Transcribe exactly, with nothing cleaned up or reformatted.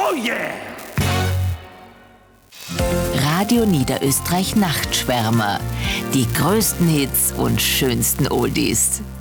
Oh yeah! Radio Niederösterreich Nachtschwärmer. Die größten Hits und schönsten Oldies.